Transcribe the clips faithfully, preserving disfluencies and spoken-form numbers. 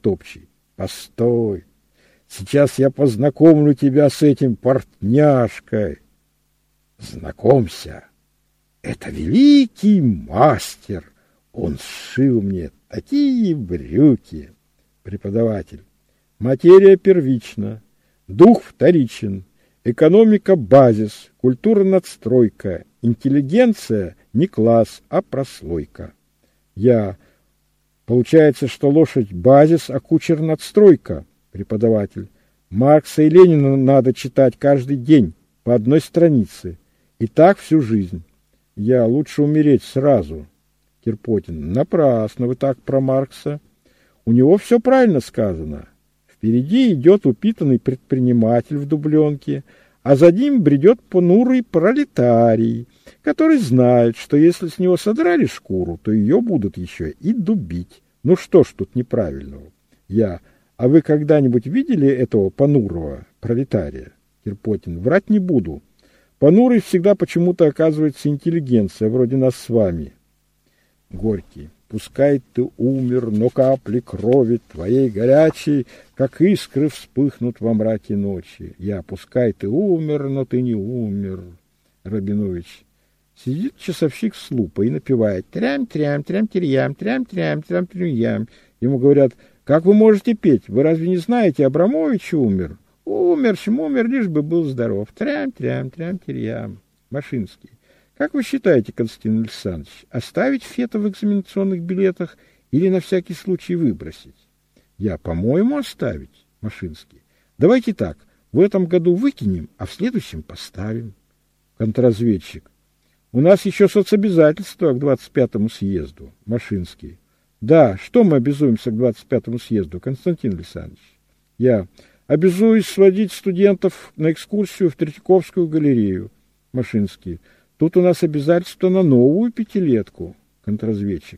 Топчий. Постой, сейчас я познакомлю тебя с этим портняшкой. Знакомься, это великий мастер, он сшил мне такие брюки. Преподаватель. Материя первична, дух вторичен, экономика базис, культура надстройка, интеллигенция не класс, а прослойка. Я. Получается, что лошадь базис, а кучер надстройка. Преподаватель. Маркса и Ленина надо читать каждый день по одной странице. И так всю жизнь. Я. Лучше умереть сразу. Кирпотин. Напрасно вы так про Маркса. У него все правильно сказано. Впереди идет упитанный предприниматель в дубленке, а за ним бредет понурый пролетарий, который знает, что если с него содрали шкуру, то ее будут еще и дубить. Ну что ж тут неправильного? Я. А вы когда-нибудь видели этого понурого пролетария? Кирпотин. Врать не буду. Понурый всегда почему-то оказывается интеллигенция, вроде нас с вами. Горький. Пускай ты умер, но капли крови твоей горячей, как искры вспыхнут во мраке ночи. Я. Пускай ты умер, но ты не умер. Рабинович. Сидит часовщик с лупой и напевает трям-трям, трям-терьям, трям-трям, трям-трям. Ему говорят: как вы можете петь? Вы разве не знаете, Абрамович умер? Умер, чем умер, лишь бы был здоров. Трям-трям, трям-терьям. Машинский. Как вы считаете, Константин Александрович, оставить фето в экзаменационных билетах или на всякий случай выбросить? Я. По-моему, оставить. Машинский. Давайте так, в этом году выкинем, а в следующем поставим. Контрразведчик. У нас еще соцобязательства к двадцать пятому съезду. Машинский. Да, что мы обязуемся к двадцать пятому съезду, Константин Александрович? Я. Обязуюсь сводить студентов на экскурсию в Третьяковскую галерею. Машинский. Тут у нас обязательство на новую пятилетку. Контрразведчик.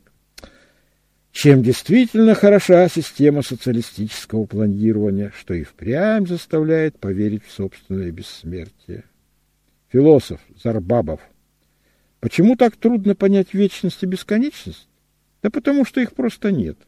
Чем действительно хороша система социалистического планирования, что и впрямь заставляет поверить в собственное бессмертие. Философ Зарбабов. Почему так трудно понять вечность и бесконечность? Да потому что их просто нет.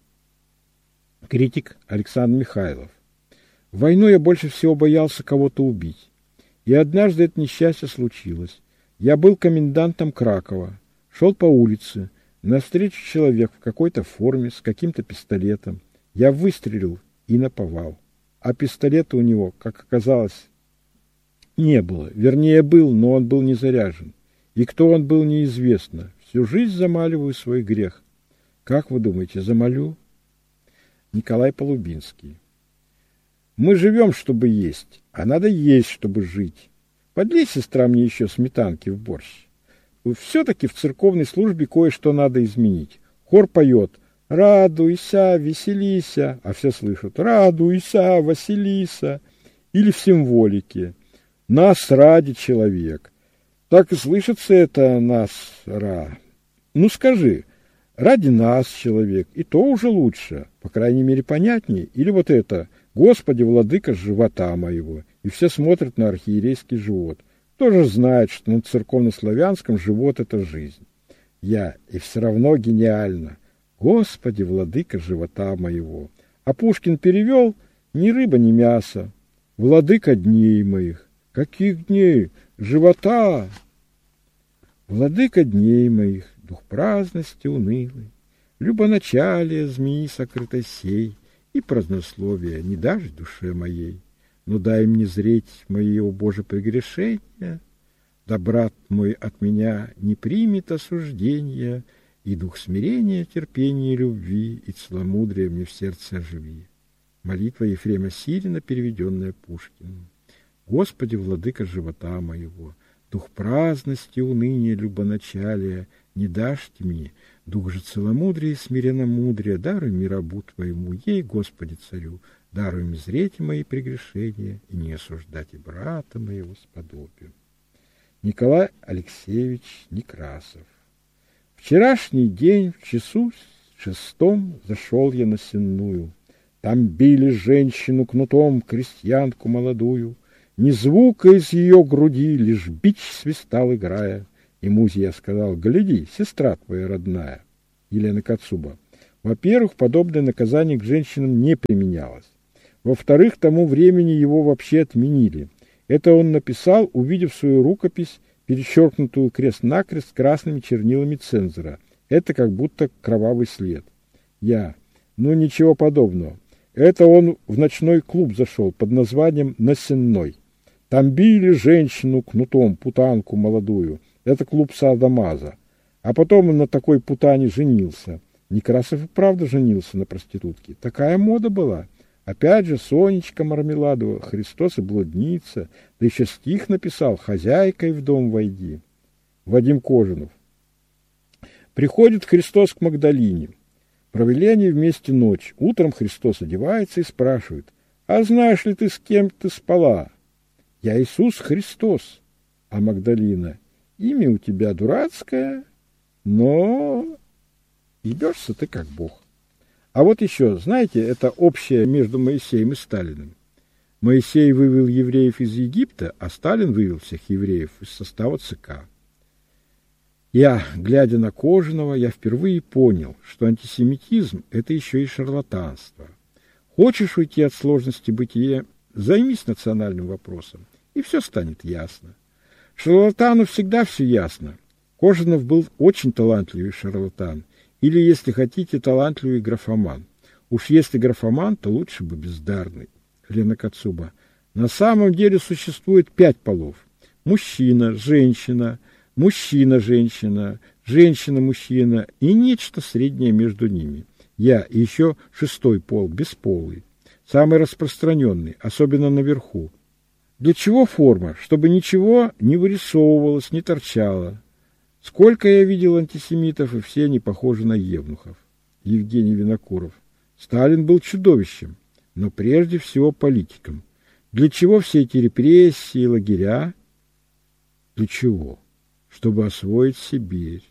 Критик Александр Михайлов. В войну я больше всего боялся кого-то убить. И однажды это несчастье случилось. Я был комендантом Кракова, шел по улице, навстречу человек в какой-то форме с каким-то пистолетом. Я выстрелил и наповал. А пистолета у него, как оказалось, не было. Вернее, был, но он был не заряжен. И кто он был, неизвестно. Всю жизнь замаливаю свой грех. Как вы думаете, замолю? Николай Полубинский. Мы живем, чтобы есть, а надо есть, чтобы жить. Подлей, сестра, мне еще сметанки в борщ. Все-таки в церковной службе кое-что надо изменить. Хор поет «Радуйся, веселися», а все слышат «Радуйся, Василиса». Или в символике «Нас ради человек». Так и слышится это «нас ра». Ну скажи, ради нас человек, и то уже лучше, по крайней мере понятнее. Или вот это «Господи, владыка живота моего». И все смотрят на архиерейский живот. Кто же знает, что на церковнославянском живот — это жизнь. Я. И все равно гениально. Господи, владыка живота моего. А Пушкин перевел ни рыба, ни мясо. Владыка дней моих. Каких дней? Живота. Владыка дней моих, дух праздности унылый, любоначалие змеи сокрытой сей и празднословия не дашь душе моей. Но дай мне зреть мои, о Боже, прегрешения, да брат мой от меня не примет осуждения, и дух смирения, терпения и любви, и целомудрия мне в сердце оживи. Молитва Ефрема Сирина, переведенная Пушкиным. Господи, владыка живота моего, дух праздности, уныния, любоначалия, не дашь мне, дух же целомудрия и смиренномудрия, даруй мне рабу твоему, ей, Господи, царю, даруй мне зреть мои прегрешения и не осуждать и брата моего с подобием. Николай Алексеевич Некрасов. Вчерашний день в часу шестом зашел я на Сенную. Там били женщину кнутом, крестьянку молодую. Ни звука из ее груди, лишь бич свистал, играя. И музе я сказал: гляди, сестра твоя родная. Елена Кацуба. Во-первых, подобное наказание к женщинам не применялось. Во-вторых, к тому времени его вообще отменили. Это он написал, увидев свою рукопись, перечеркнутую крест-накрест красными чернилами цензора. Это как будто кровавый след. Я. Ну, ничего подобного. Это он в ночной клуб зашел под названием «Насенной». Там били женщину кнутом, путанку молодую. Это клуб Садомаза. А потом он на такой путане женился. Некрасов и правда женился на проститутке. Такая мода была. Опять же, Сонечка Мармеладова, Христос и блудница. Да еще стих написал «Хозяйкой в дом войди». Вадим Кожинов. Приходит Христос к Магдалине. Провели они вместе ночь. Утром Христос одевается и спрашивает: «А знаешь ли ты, с кем ты спала?» «Я Иисус Христос». А Магдалина: «Имя у тебя дурацкое, но ебешься ты как Бог». А вот еще, знаете, это общее между Моисеем и Сталиным. Моисей вывел евреев из Египта, а Сталин вывел всех евреев из состава ЦК. Я, глядя на Кожаного, я впервые понял, что антисемитизм – это еще и шарлатанство. Хочешь уйти от сложности бытия, займись национальным вопросом, и все станет ясно. Шарлатану всегда все ясно. Кожанов был очень талантливый шарлатан, или, если хотите, талантливый графоман. Уж если графоман, то лучше бы бездарный. Лена Кацуба. На самом деле существует пять полов. Мужчина, женщина, мужчина-женщина, женщина-мужчина и нечто среднее между ними. Я и еще шестой пол, бесполый. Самый распространенный, особенно наверху. Для чего форма? Чтобы ничего не вырисовывалось, не торчало. Сколько я видел антисемитов, и все они похожи на евнухов. Евгений Винокуров. Сталин был чудовищем, но прежде всего политиком. Для чего все эти репрессии, лагеря? Для чего? Чтобы освоить Сибирь.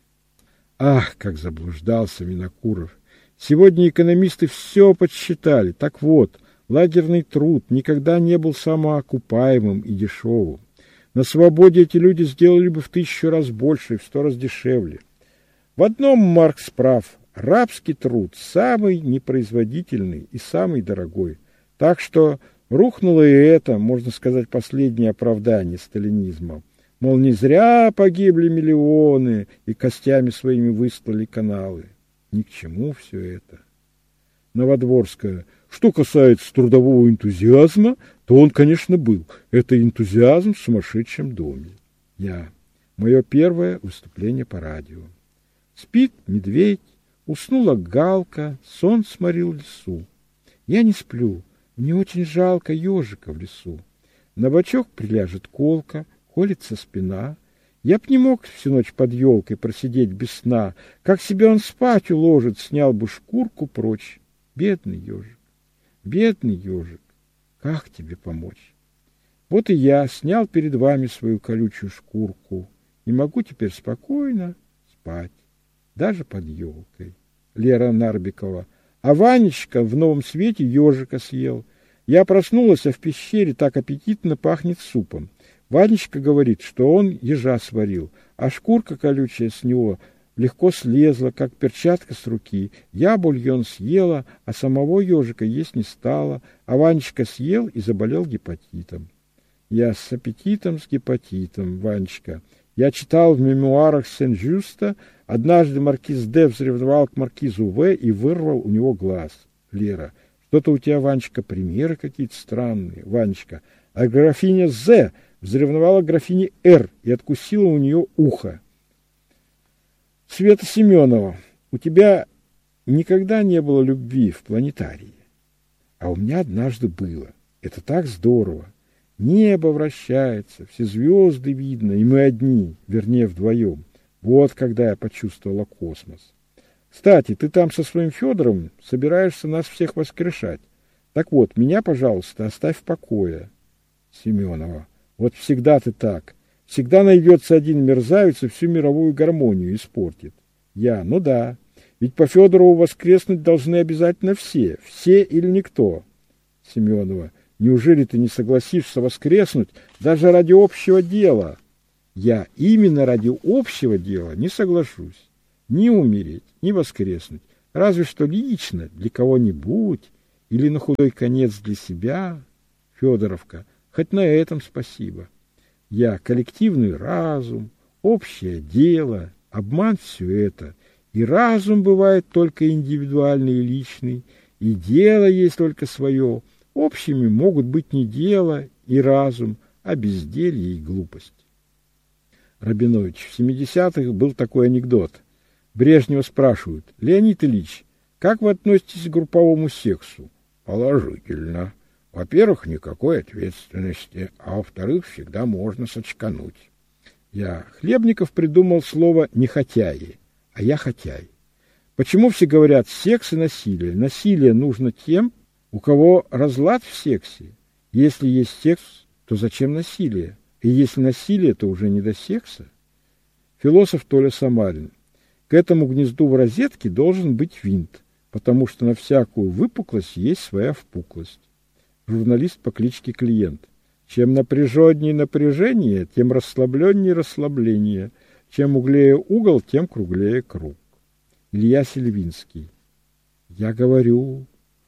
Ах, как заблуждался Винокуров! Сегодня экономисты все подсчитали. Так вот, лагерный труд никогда не был самоокупаемым и дешевым. На свободе эти люди сделали бы в тысячу раз больше и в сто раз дешевле. В одном Маркс прав. Рабский труд самый непроизводительный и самый дорогой. Так что рухнуло и это, можно сказать, последнее оправдание сталинизма. Мол, не зря погибли миллионы и костями своими выстлали каналы. Ни к чему все это. Новодворская. Что касается трудового энтузиазма, то он, конечно, был. Это энтузиазм в сумасшедшем доме. Я. Мое первое выступление по радио. Спит медведь, уснула галка, сон сморил лесу. Я не сплю, мне очень жалко ежика в лесу. На бочок приляжет колка, колется спина. Я б не мог всю ночь под елкой просидеть без сна. Как себя он спать уложит, снял бы шкурку прочь. Бедный ежик, бедный ежик, как тебе помочь? Вот и я снял перед вами свою колючую шкурку и могу теперь спокойно спать, даже под елкой. Лера Нарбикова. А Ванечка в новом свете ежика съел. Я проснулась, а в пещере так аппетитно пахнет супом. Ванечка говорит, что он ежа сварил, а шкурка колючая с него легко слезла, как перчатка с руки. Я бульон съела, а самого ежика есть не стала, а Ванечка съел и заболел гепатитом. Я с аппетитом, с гепатитом, Ванечка. Я читал в мемуарах Сен-Жюста, однажды маркиз Д. взревновал к маркизу В. и вырвал у него глаз. Лера. Что-то у тебя, Ванечка, примеры какие-то странные. Ванечка. А графиня З. взревновала к графине Р. и откусила у нее ухо. Света Семенова. У тебя никогда не было любви в планетарии. А у меня однажды было. Это так здорово. Небо вращается, все звезды видно, и мы одни, вернее, вдвоем. Вот когда я почувствовала космос. Кстати, ты там со своим Федором собираешься нас всех воскрешать. Так вот, меня, пожалуйста, оставь в покое. Семенова. Вот всегда ты так. Всегда найдется один мерзавец и всю мировую гармонию испортит. Я. Ну да. Ведь по Федорову воскреснуть должны обязательно все. Все или никто. Семенова. Неужели ты не согласишься воскреснуть даже ради общего дела? Я именно ради общего дела не соглашусь. Ни умереть, ни воскреснуть. разве что лично для кого-нибудь или на худой конец для себя. Федоровка, хоть на этом спасибо. Я коллективный разум, общее дело, обман все это. И разум бывает только индивидуальный и личный, и дело есть только свое. Общими могут быть не дело и разум, а безделье и глупость. Рабинович, в семидесятых был такой анекдот. Брежнева спрашивают: Леонид Ильич, как вы относитесь к групповому сексу? Положительно. Во-первых, никакой ответственности, а во-вторых, всегда можно сочкануть. Я. Хлебников придумал слово «нехотяи», а я хотяй. Почему все говорят секс и насилие? Насилие нужно тем, у кого разлад в сексе. Если есть секс, то зачем насилие? И если насилие, то уже не до секса. Философ Толя Самарин. К этому гнезду в розетке должен быть винт, потому что на всякую выпуклость есть своя впуклость. Журналист по кличке Клиент. Чем напряженнее напряжение, тем расслабленнее расслабление. Чем углее угол, тем круглее круг. Илья Сильвинский. Я говорю,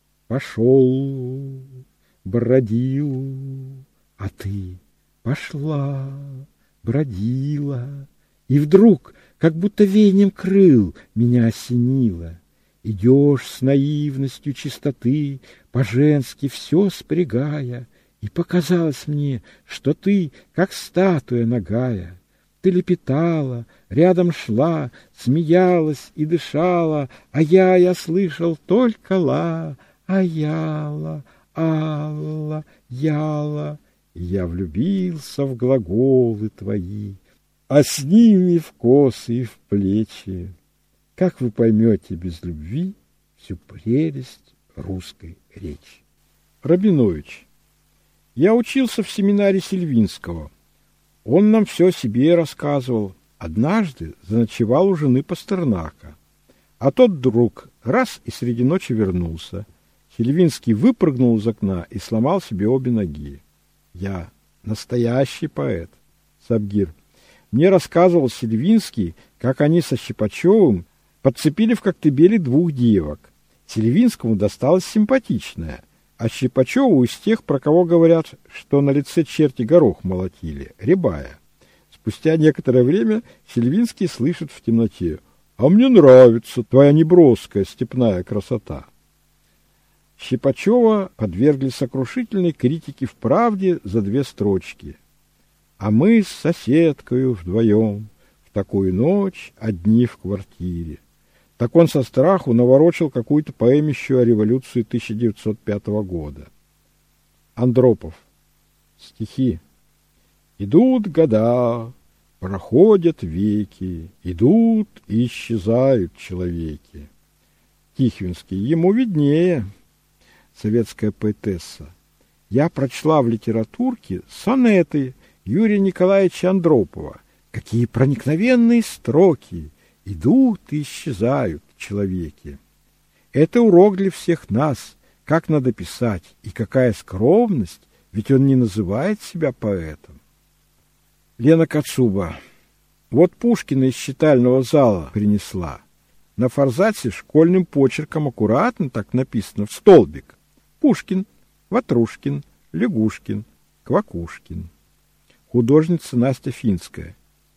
пошел, бродил, а ты пошла, бродила, и вдруг, как будто веянием крыл, меня осенило. Идешь с наивностью чистоты, по-женски все спрягая, и показалось мне, что ты, как статуя нагая. Ты лепетала, рядом шла, смеялась и дышала, а я, я слышал только ла, а яла, алла, яла. И я влюбился в глаголы твои, а с ними в косы и в плечи. Как вы поймете без любви всю прелесть русской речи? Рабинович. Я учился в семинаре Сильвинского. Он нам все о себе рассказывал. Однажды заночевал у жены Пастернака. А тот вдруг раз и среди ночи вернулся. Сильвинский выпрыгнул из окна и сломал себе обе ноги. Я настоящий поэт. Сабгир. Мне рассказывал Сильвинский, как они со Щипачевым подцепили в Коктебеле двух девок. Сильвинскому досталась симпатичная, а Щипачеву из тех, про кого говорят, что на лице черти горох молотили, рябая. Спустя некоторое время Сильвинский слышит в темноте: «А мне нравится твоя неброская степная красота». Щипачева подвергли сокрушительной критике в «Правде» за две строчки. «А мы с соседкою вдвоем в такую ночь одни в квартире». Так он со страху наворочил какую-то поэмищу о революции тысяча девятьсот пятого года. Андропов. Стихи. Идут года, проходят веки, идут и исчезают человеки. Тихвинский. Ему виднее. Советская поэтесса. Я прочла в литературке сонеты Юрия Николаевича Андропова. Какие проникновенные строки! Идут и исчезают человеки. Это урок для всех нас, как надо писать, и какая скромность, ведь он не называет себя поэтом. Лена Кацуба. Вот Пушкина из читального зала принесла. На форзаце школьным почерком аккуратно так написано в столбик. Пушкин, Ватрушкин, Лягушкин, Квакушкин. Художница Настя Финская.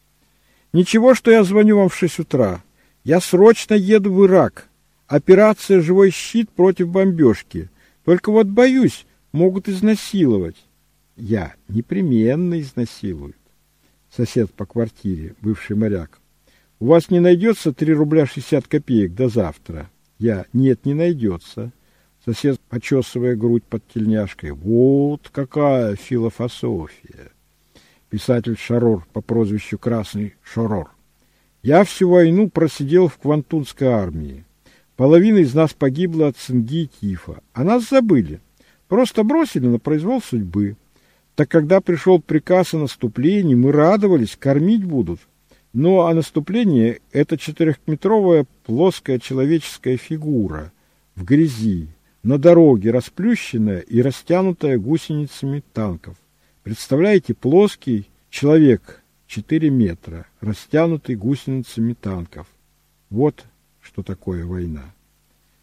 Ничего, что я звоню вам в шесть утра. Я срочно еду в Ирак. Операция «Живой щит» против бомбежки. Только вот боюсь, могут изнасиловать. Я. Непременно изнасилуют. Сосед по квартире, бывший моряк. У вас не найдется три рубля шестьдесят копеек до завтра? Я. Нет, не найдется. Сосед, почесывая грудь под тельняшкой. Вот какая философия. Писатель Шарор по прозвищу Красный Шорор. Я всю войну просидел в Квантунской армии. Половина из нас погибла от цинги и тифа. А нас забыли. Просто бросили на произвол судьбы. Так когда пришел приказ о наступлении, мы радовались, кормить будут. Ну, а наступление — это четырехметровая плоская человеческая фигура в грязи, на дороге, расплющенная и растянутая гусеницами танков. Представляете, плоский человек четыре метра, растянутый гусеницами танков. Вот что такое война.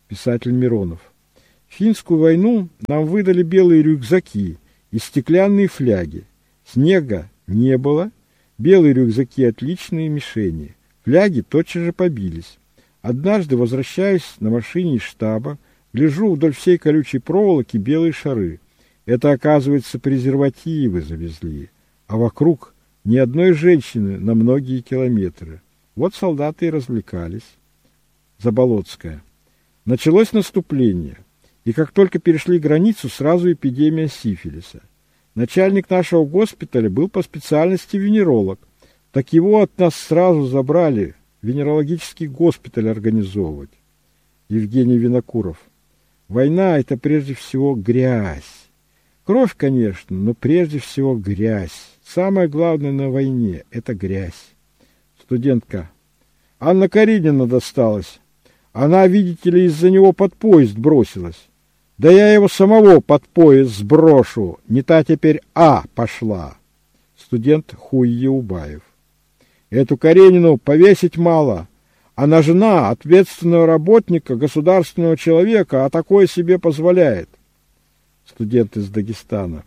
Писатель Миронов. В финскую войну нам выдали белые рюкзаки и стеклянные фляги. Снега не было, белые рюкзаки отличные мишени. Фляги тотчас же побились. Однажды, возвращаясь на машине из штаба, гляжу вдоль всей колючей проволоки белые шары. Это, оказывается, презервативы завезли, а вокруг ни одной женщины на многие километры. Вот солдаты и развлекались. Заболотская. Началось наступление, и как только перешли границу, сразу эпидемия сифилиса. Начальник нашего госпиталя был по специальности венеролог, так его от нас сразу забрали венерологический госпиталь организовывать. Евгений Винокуров. Война — это прежде всего грязь. Кровь, конечно, но прежде всего грязь. Самое главное на войне — это грязь. Студентка. Анна Каренина досталась. Она, видите ли, из-за него под поезд бросилась. Да я его самого под поезд сброшу. Не та теперь А пошла. Студент Хуй Еубаев. Эту Каренину повесить мало. Она жена ответственного работника, государственного человека, а такое себе позволяет. Студент из Дагестана.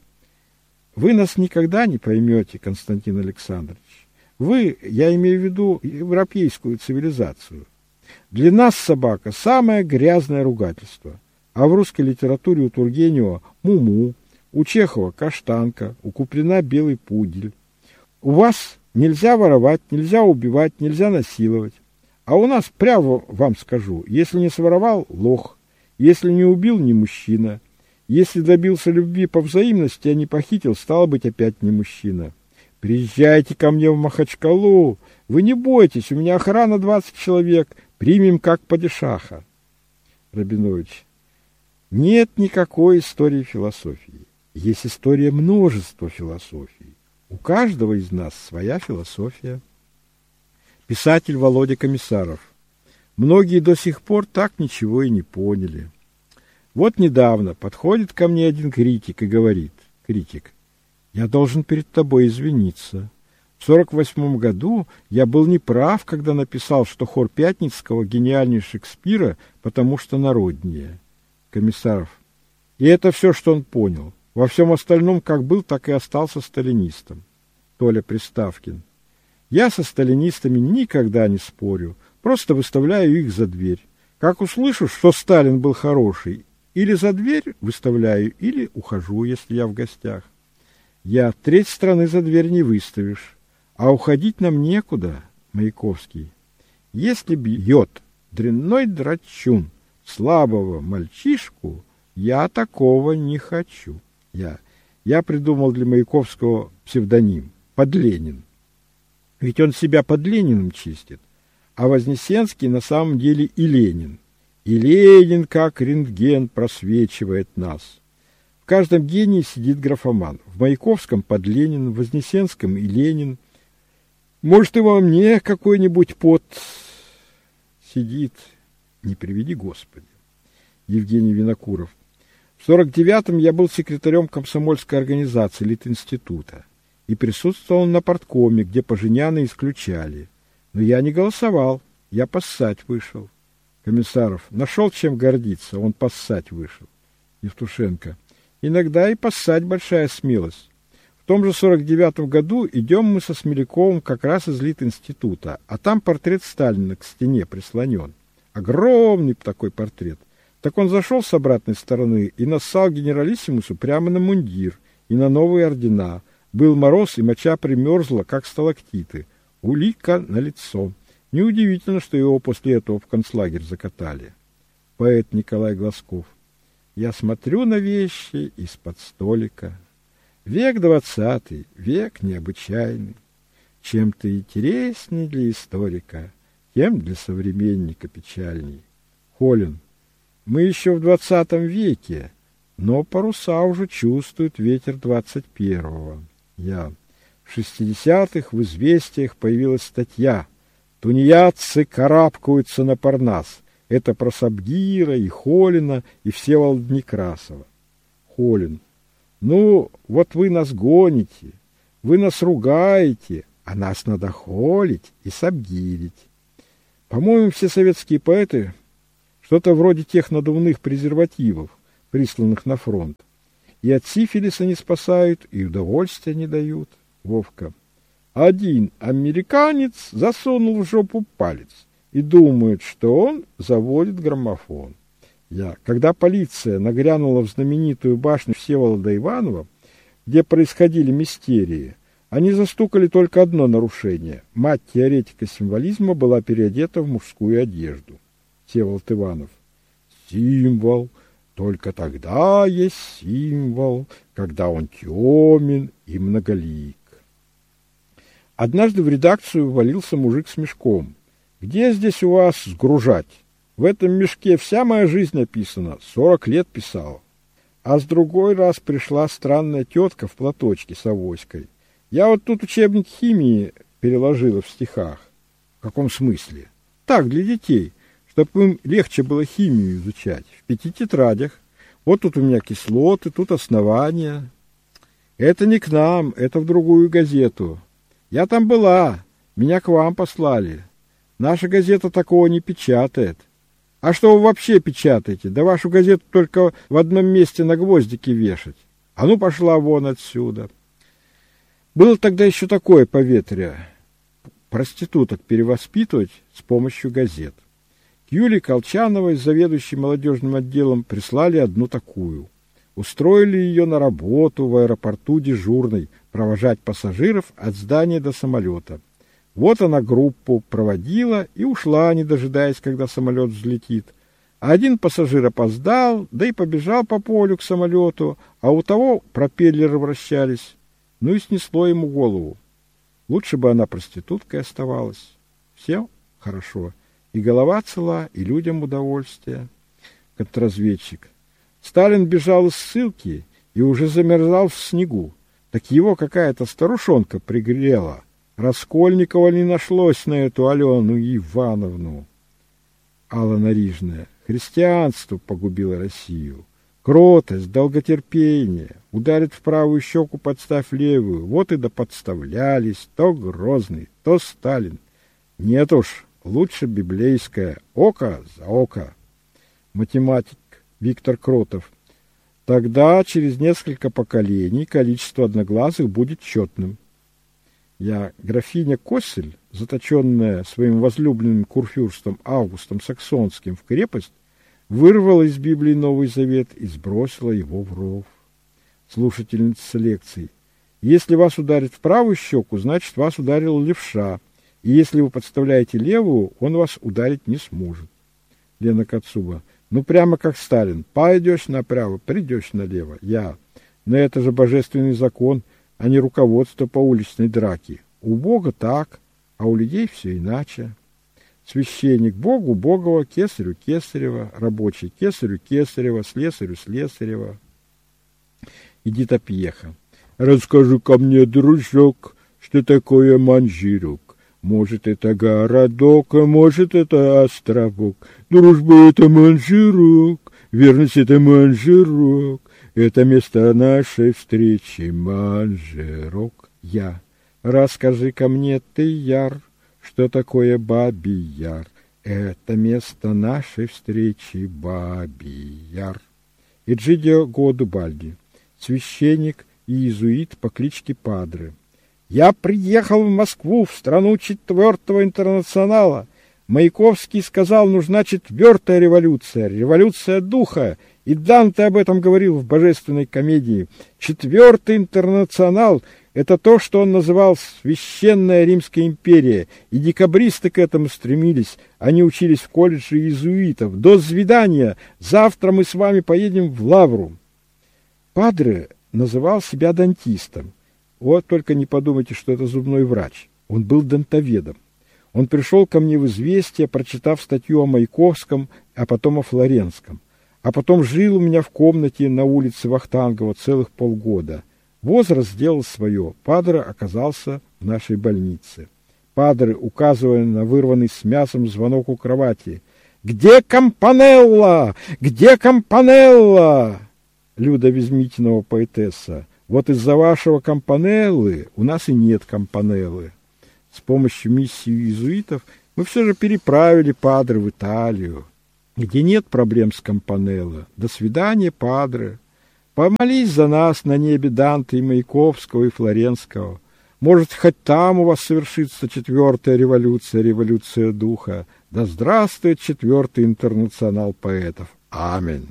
Вы нас никогда не поймете, Константин Александрович. Вы, я имею в виду европейскую цивилизацию. Для нас собака – самое грязное ругательство. А в русской литературе у Тургенева – муму, у Чехова – каштанка, у Куприна – белый пудель. У вас нельзя воровать, нельзя убивать, нельзя насиловать. А у нас, прямо вам скажу, если не своровал – лох, если не убил – не мужчина, если добился любви по взаимности, а не похитил – стало быть, опять не мужчина. Приезжайте ко мне в Махачкалу, вы не бойтесь, у меня охрана двадцать человек, примем как падишаха. Рабинович. Нет никакой истории философии. Есть история множества философий. У каждого из нас своя философия. Писатель Володя Комиссаров. Многие до сих пор так ничего и не поняли. Вот недавно подходит ко мне один критик и говорит, критик, я должен перед тобой извиниться. В сорок восьмом году я был неправ, когда написал, что хор Пятницкого гениальнее Шекспира, потому что народнее. Комиссаров. И это все, что он понял. Во всем остальном как был, так и остался сталинистом. Толя Приставкин. Я со сталинистами никогда не спорю, просто выставляю их за дверь. Как услышу, что Сталин был хороший, или за дверь выставляю, или ухожу, если я в гостях. Я треть страны за дверь не выставишь, а уходить нам некуда, Маяковский. Если бьет дрянной драчун слабого мальчишку, я такого не хочу. Я, я придумал для Маяковского псевдоним Подленин. Ведь он себя под Лениным чистит, а Вознесенский на самом деле и Ленин. И Ленин, как рентген, просвечивает нас. В каждом гении сидит графоман. В Маяковском под Ленин, в Вознесенском и Ленин. Может, и во мне какой-нибудь пот сидит. Не приведи Господи. Евгений Винокуров. В сорок девятом я был секретарем комсомольской организации Литинститута и присутствовал на парткоме, где Поженяна исключали. Но я не голосовал, я поссать вышел. Комиссаров. Нашел чем гордиться, он поссать вышел. Евтушенко. Иногда и поссать большая смелость. В том же сорок девятом году идем мы со Смоляковым как раз из Литинститута, а там портрет Сталина к стене прислонен. Огромный такой портрет. Так он зашел с обратной стороны и нассал генералиссимусу прямо на мундир и на новые ордена. Был мороз, и моча примерзла, как сталактиты. Улика налицо. Неудивительно, что его после этого в концлагерь закатали. Поэт Николай Глазков. Я смотрю на вещи из-под столика. Век двадцатый, век необычайный. Чем-то интересней для историка, тем для современника печальней. Холин. Мы еще в двадцатом веке, но паруса уже чувствуют ветер двадцать первого. Я. В шестидесятых в «Известиях» появилась статья «Тунеядцы карабкаются на Парнас». Это про Сабгира и Холина и Всеволода Некрасова. Холин. Ну, вот вы нас гоните, вы нас ругаете, а нас надо холить и сабгирить. По-моему, все советские поэты Что-то вроде тех надувных презервативов, присланных на фронт. И от сифилиса не спасают, и удовольствия не дают. Вовка. Один американец засунул в жопу палец и думает, что он заводит граммофон. Я. Когда полиция нагрянула в знаменитую башню Всеволода Иванова, где происходили мистерии, они застукали только одно нарушение. Мать теоретика символизма была переодета в мужскую одежду. Всеволод Иванов. Символ. Только тогда есть символ, когда он темен и многолик. Однажды в редакцию ввалился мужик с мешком. Где здесь у вас сгружать? В этом мешке вся моя жизнь написана, сорок лет писал. А с другой раз пришла странная тетка в платочке с авоськой. Я вот тут учебник химии переложила в стихах. В каком смысле? Так, для детей, чтобы им легче было химию изучать. В пяти тетрадях. Вот тут у меня кислоты, тут основания. Это не к нам, это в другую газету. Я там была, меня к вам послали. Наша газета такого не печатает. А что вы вообще печатаете? Да вашу газету только в одном месте на гвоздике вешать. А ну пошла вон отсюда. Было тогда еще такое поветрие. Проституток перевоспитывать с помощью газет. К Юлии Колчановой, заведующей молодежным отделом, прислали одну такую. Устроили ее на работу в аэропорту дежурной, провожать пассажиров от здания до самолета. Вот она группу проводила и ушла, не дожидаясь, когда самолет взлетит. А один пассажир опоздал, да и побежал по полю к самолету, а у того пропеллеры вращались. Ну и снесло ему голову. Лучше бы она проституткой оставалась. Всем хорошо. И голова цела, и людям удовольствие. Контрразведчик. Сталин бежал из ссылки и уже замерзал в снегу. Так его какая-то старушонка пригрела. Раскольникова не нашлось на эту Алену Ивановну. Алла Нарижная. Христианство погубило Россию. Кротость, долготерпение. Ударит в правую щеку, подставь левую. Вот и доподставлялись. То Грозный, то Сталин. Нет уж, лучше библейское. Око за око. Математик Виктор Кротов. Тогда, через несколько поколений, количество одноглазых будет четным. Я, графиня Коссель, заточенная своим возлюбленным курфюрстом Августом Саксонским в крепость, вырвала из Библии Новый Завет и сбросила его в ров. Слушательница лекций. Если вас ударит в правую щеку, значит, вас ударил левша, и если вы подставляете левую, он вас ударить не сможет. Лена Кацуба. Ну, прямо как Сталин. Пойдешь направо, придешь налево. Я. Но это же божественный закон, а не руководство по уличной драке. У Бога так, а у людей все иначе. Священник Богу Богова, кесарю Кесарева, рабочий кесарю Кесарева, слесарю Слесарева. Эдита Пьеха. Расскажи-ка мне, дружок, что такое манжирок. Может, это городок, а может, это островок. Дружба — это манжирок, верность — это манжирок. Это место нашей встречи, манжирок. Я. Расскажи-ка мне, ты, яр, что такое Бабий Яр. Это место нашей встречи, Бабий Яр. Эджидио Годубальди. Священник и иезуит по кличке Падре. Я приехал в Москву, в страну четвертого интернационала. Маяковский сказал, нужна четвертая революция, революция духа. И Данте об этом говорил в божественной комедии. Четвертый интернационал — это то, что он называл Священная Римская империя. И декабристы к этому стремились. Они учились в колледже иезуитов. До свидания. Завтра мы с вами поедем в Лавру. Падре называл себя дантистом. Вот только не подумайте, что это зубной врач. Он был дантоведом. Он пришел ко мне в «Известия», прочитав статью о Маяковском, а потом о Флоренском. А потом жил у меня в комнате на улице Вахтангова целых полгода. Возраст сделал свое. Падре оказался в нашей больнице. Падре, указывая на вырванный с мясом звонок у кровати. «Где Кампанелла? Где Кампанелла?» Люда Везмитинова, поэтесса. Вот из-за вашего Кампанеллы у нас и нет Кампанеллы. С помощью миссии иезуитов мы все же переправили Падре в Италию. где нет проблем с Кампанелло. До свидания, падре. Помолись за нас на небе Данте и Маяковского и Флоренского. Может, хоть там у вас совершится четвертая революция, революция духа. Да здравствует четвертый интернационал поэтов. Аминь.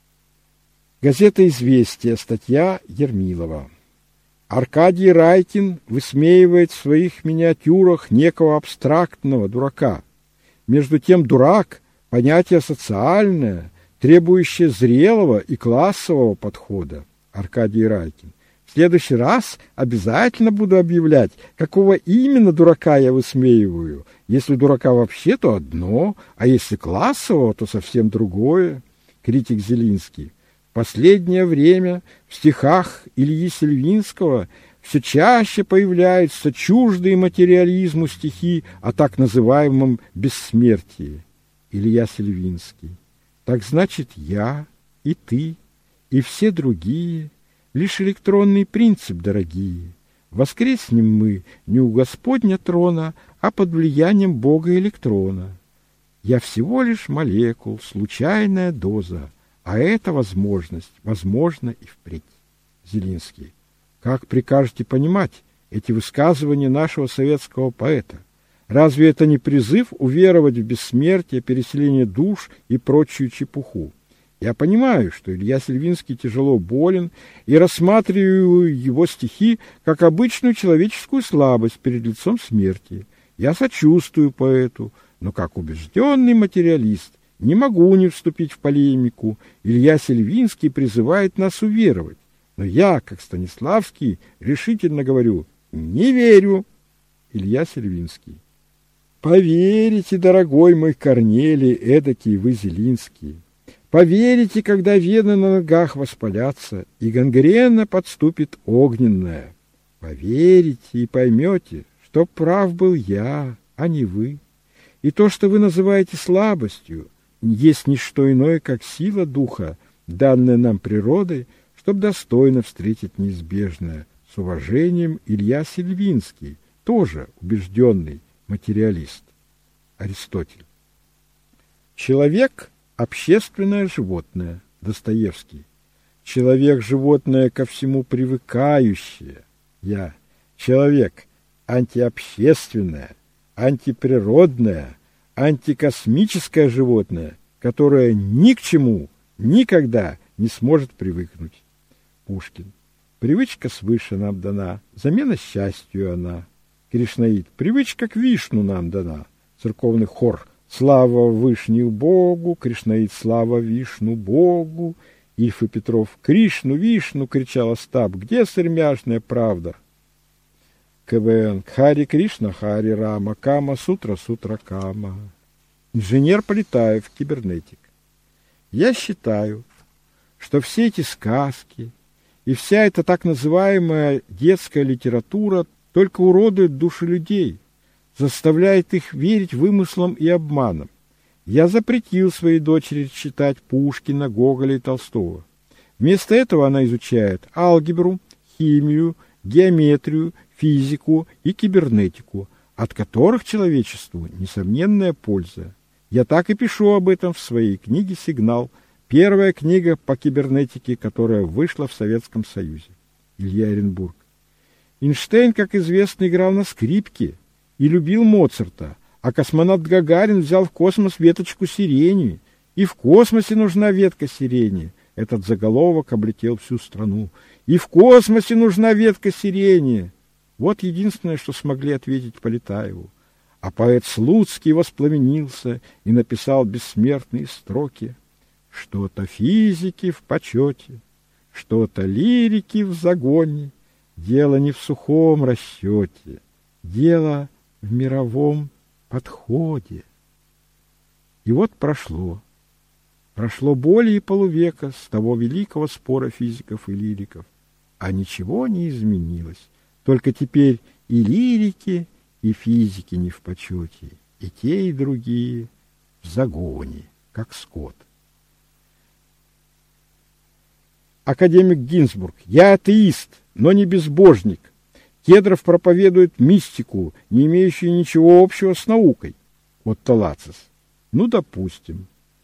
Газета «Известия», статья Ермилова. Аркадий Райкин высмеивает в своих миниатюрах некого абстрактного дурака. Между тем дурак – понятие социальное, требующее зрелого и классового подхода. Аркадий Райкин. В следующий раз обязательно буду объявлять, какого именно дурака я высмеиваю. Если дурака вообще, то одно, а если классового, то совсем другое. Критик Зелинский. В последнее время в стихах Ильи Сельвинского все чаще появляются чуждые материализму стихи о так называемом бессмертии. Илья Сельвинский. Так значит, я и ты и все другие лишь электронный принцип, дорогие. Воскреснем мы не у Господня трона, а под влиянием Бога электрона. Я всего лишь молекул, случайная доза. А эта возможность возможна и впредь. Зелинский. Как прикажете понимать эти высказывания нашего советского поэта? Разве это не призыв уверовать в бессмертие, переселение душ и прочую чепуху? Я понимаю, что Илья Сельвинский тяжело болен, и рассматриваю его стихи как обычную человеческую слабость перед лицом смерти. Я сочувствую поэту, но как убежденный материалист не могу не вступить в полемику. Илья Сельвинский призывает нас уверовать. Но я, как Станиславский, решительно говорю: не верю. Илья Сельвинский. Поверите, дорогой мой Корнелий, эдакий вы Зелинский. Поверите, когда вены на ногах воспалятся, и гангрена подступит огненная. Поверите и поймете, что прав был я, а не вы. И то, что вы называете слабостью, есть не что иное, как сила духа, данная нам природой, чтобы достойно встретить неизбежное. С уважением, Илья Сельвинский, тоже убежденный материалист. Аристотель. Человек – общественное животное. Достоевский. Человек – животное ко всему привыкающее. Я. Человек – антиобщественное, антиприродное, антикосмическое животное, которое ни к чему никогда не сможет привыкнуть. Пушкин. Привычка свыше нам дана, замена счастью она. Кришнаит. Привычка к Вишну нам дана. Церковный хор. Слава Вышнему Богу, Кришнаит, слава Вишну Богу. Ильф и Петров. Кришну, Вишну, кричал Остап, где сырмяшная правда? КВН. Хари Кришна, Хари Рама, Кама Сутра, Сутра Кама. Инженер Полетаев, кибернетик. Я считаю, что все эти сказки и вся эта так называемая детская литература только уродует души людей, заставляет их верить вымыслам и обманам. Я запретил своей дочери читать Пушкина, Гоголя и Толстого. Вместо этого она изучает алгебру, химию, геометрию, физику и кибернетику, от которых человечеству несомненная польза. Я так и пишу об этом в своей книге «Сигнал», первая книга по кибернетике, которая вышла в Советском Союзе. Илья Оренбург. Эйнштейн, как известно, играл на скрипке и любил Моцарта, а космонавт Гагарин взял в космос веточку сирени. И в космосе нужна ветка сирени. Этот заголовок облетел всю страну. И в космосе нужна ветка сирени. Вот единственное, что смогли ответить Полетаеву. А поэт Слуцкий воспламенился и написал бессмертные строки. Что-то физики в почете, что-то лирики в загоне. Дело не в сухом расчете, дело в мировом подходе. И вот прошло. Прошло более полувека с того великого спора физиков и лириков, а ничего не изменилось. Только теперь и лирики, и физики не в почете, и те, и другие в загоне, как скот. Академик Гинзбург. Я атеист, но не безбожник. Кедров проповедует мистику, не имеющую ничего общего с наукой. Вот Талацис. Ну, допустим.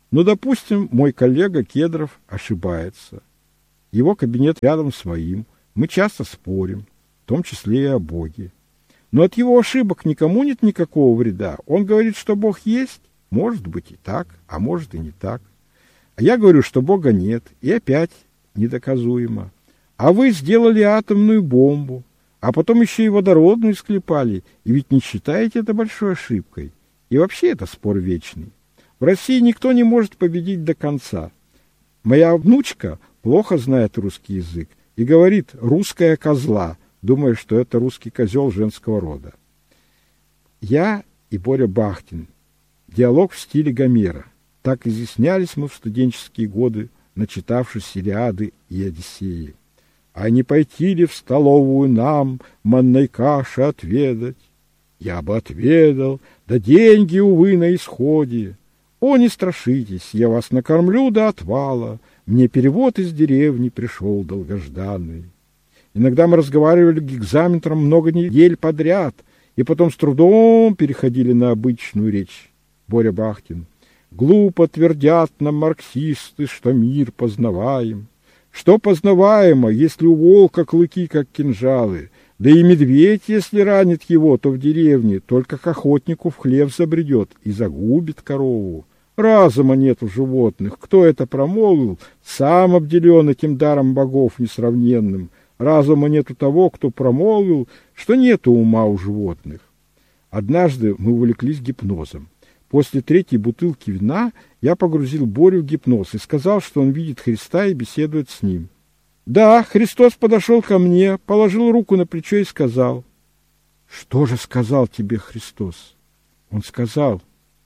Но, допустим, мой коллега Кедров ошибается. Его кабинет рядом с моим. Мы часто спорим, в том числе и о Боге. Но от его ошибок никому нет никакого вреда. Он говорит, что Бог есть. Может быть и так, а может и не так. А я говорю, что Бога нет. И опять недоказуемо. А вы сделали атомную бомбу, а потом еще и водородную склепали. И ведь не считаете это большой ошибкой. И вообще это спор вечный. В России никто не может победить до конца. Моя внучка плохо знает русский язык и говорит «русская козла», думая, что это русский козел женского рода. Я и Боря Бахтин. Диалог в стиле Гомера. Так изъяснялись мы в студенческие годы, начитавшись Илиады и Одиссеи. А не пойти ли в столовую нам манной каши отведать? Я бы отведал, да деньги, увы, на исходе. О, не страшитесь, я вас накормлю до отвала. Мне перевод из деревни пришел долгожданный. Иногда мы разговаривали к экзаменам много недель подряд, и потом с трудом переходили на обычную речь. Боря Бахтин. Глупо твердят нам марксисты, что мир познаваем. Что познаваемо, если у волка клыки, как кинжалы? Да и медведь, если ранит его, то в деревне только к охотнику в хлев забредет и загубит корову. Разума нет у животных. Кто это промолвил, сам обделен этим даром богов несравненным. Разума нет у того, кто промолвил, что нет ума у животных. Однажды мы увлеклись гипнозом. После третьей бутылки вина я погрузил Борю в гипноз и сказал, что он видит Христа и беседует с ним. Да, Христос подошел ко мне, положил руку на плечо и сказал. Что же сказал тебе Христос? Он сказал,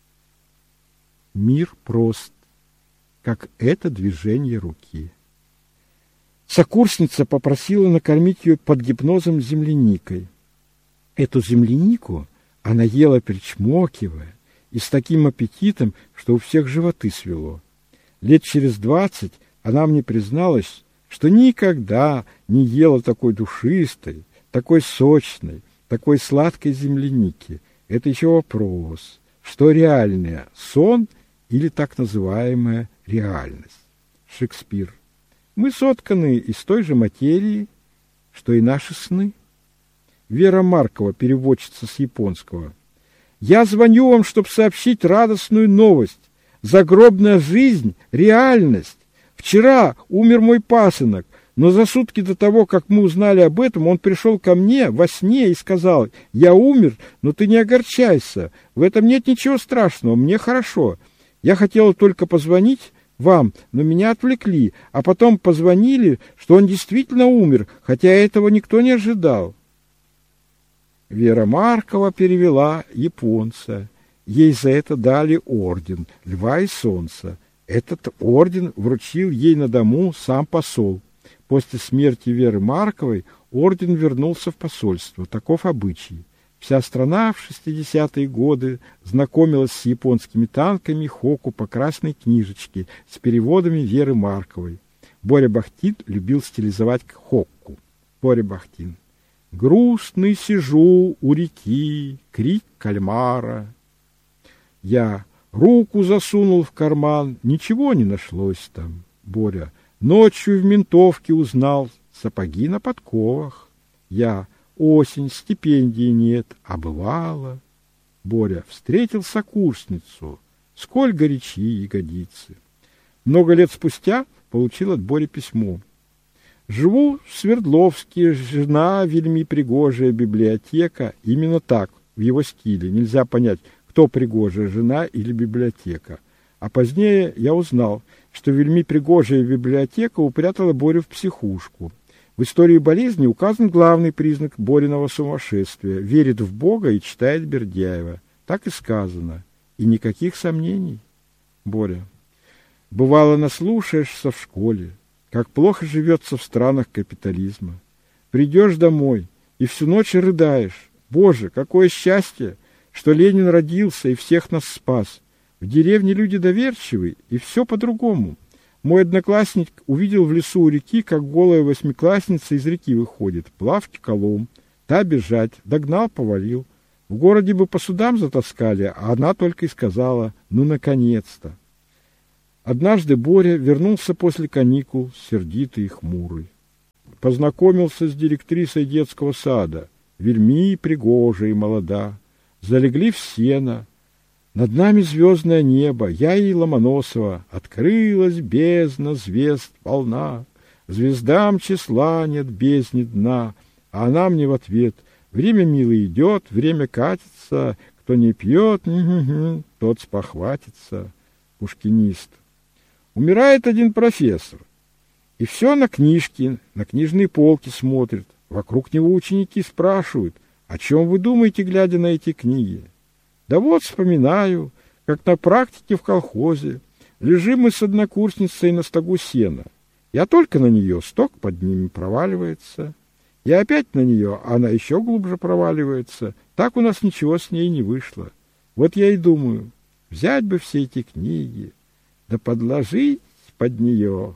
мир прост, как это движение руки. Сокурсница попросила накормить ее под гипнозом земляникой. Эту землянику она ела, причмокивая, и с таким аппетитом, что у всех животы свело. Лет через двадцать она мне призналась, что никогда не ела такой душистой, такой сочной, такой сладкой земляники. Это еще вопрос, что реальное — сон или так называемая реальность. Шекспир. Мы сотканы из той же материи, что и наши сны. Вера Маркова, переводчица с японского. Я звоню вам, чтобы сообщить радостную новость. Загробная жизнь — реальность. Вчера умер мой пасынок, но за сутки до того, как мы узнали об этом, он пришел ко мне во сне и сказал, я умер, но ты не огорчайся, в этом нет ничего страшного, мне хорошо. Я хотела только позвонить вам, но меня отвлекли, а потом позвонили, что он действительно умер, хотя этого никто не ожидал. Вера Маркова перевела японца. Ей за это дали орден Льва и Солнца. Этот орден вручил ей на дому сам посол. После смерти Веры Марковой орден вернулся в посольство. Таков обычай. Вся страна в шестидесятые годы знакомилась с японскими танками Хоку по красной книжечке с переводами Веры Марковой. Боря Бахтин любил стилизовать Хокку. Боря Бахтин. Грустный сижу у реки, крик кальмара. Я руку засунул в карман, ничего не нашлось там. Боря. Ночью в ментовке узнал сапоги на подковах. Я. Осень, стипендии нет, а бывало. Боря. Встретил сокурсницу, сколь горячи ягодицы. Много лет спустя получил от Бори письмо. Живу в Свердловске, жена вельми пригожая, библиотека. Именно так, в его стиле. Нельзя понять, кто пригожая, жена или библиотека. А позднее я узнал, что вельми пригожая библиотека упрятала Борю в психушку. В истории болезни указан главный признак Бориного сумасшествия. Верит в Бога и читает Бердяева. Так и сказано. И никаких сомнений. Боря. Бывало, наслушаешься в школе, как плохо живется в странах капитализма. Придешь домой и всю ночь рыдаешь. Боже, какое счастье, что Ленин родился и всех нас спас. В деревне люди доверчивы, и все по-другому. Мой одноклассник увидел в лесу у реки, как голая восьмиклассница из реки выходит. Плавки колом, та бежать, догнал, повалил. В городе бы по судам затаскали, а она только и сказала, ну, наконец-то. Однажды Боря вернулся после каникул, сердитый и хмурый. Познакомился с директрисой детского сада, вельми пригожа и молода. Залегли в сено. Над нами звездное небо, я и Ломоносова. Открылась бездна звезд волна. Звездам числа нет, бездни дна. А она мне в ответ: время, милый, идет, время катится. Кто не пьет, тот спохватится. Пушкинист. Умирает один профессор. И все на книжки, на книжные полки смотрит. Вокруг него ученики спрашивают: о чем вы думаете, глядя на эти книги? Да вот вспоминаю, как на практике в колхозе лежим мы с однокурсницей на стогу сена. Я только на нее, сток под ними проваливается. Я опять на нее, она еще глубже проваливается. Так у нас ничего с ней не вышло. Вот я и думаю, взять бы все эти книги, да подложить под нее.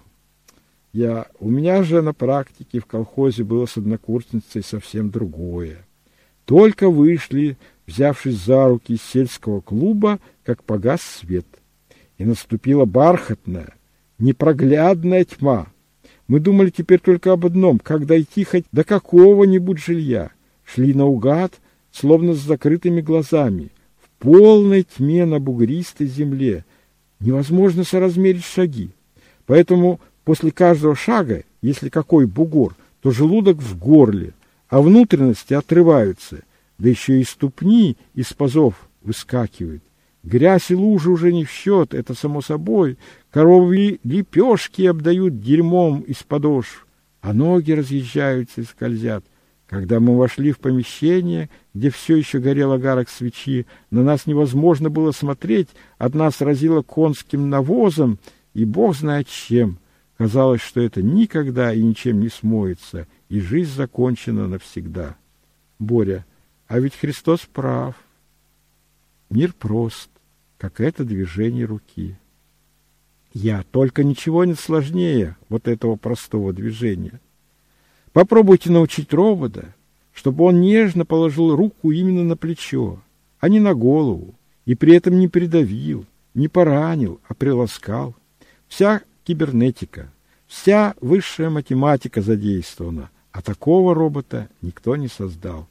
Я, у меня же на практике в колхозе было с однокурсницей совсем другое. Только вышли, взявшись за руки из сельского клуба, как погас свет. И наступила бархатная, непроглядная тьма. Мы думали теперь только об одном: как дойти хоть до какого-нибудь жилья. Шли наугад, словно с закрытыми глазами, в полной тьме на бугристой земле. Невозможно соразмерить шаги. Поэтому после каждого шага, если какой бугор, то желудок в горле, а внутренности отрываются, да еще и ступни из пазов выскакивают. Грязь и лужи уже не в счет, это само собой. Коровьи лепешки обдают дерьмом из подошв, а ноги разъезжаются и скользят. Когда мы вошли в помещение, где все еще горел огарок свечи, на нас невозможно было смотреть, от нас разило конским навозом и бог знает чем. Казалось, что это никогда и ничем не смоется, и жизнь закончена навсегда. Боря: а ведь Христос прав. Мир прост, как это движение руки. Я: только ничего нет сложнее вот этого простого движения. Попробуйте научить робота, чтобы он нежно положил руку именно на плечо, а не на голову, и при этом не придавил, не поранил, а приласкал. Вся кибернетика, вся высшая математика задействована, а такого робота никто не создал.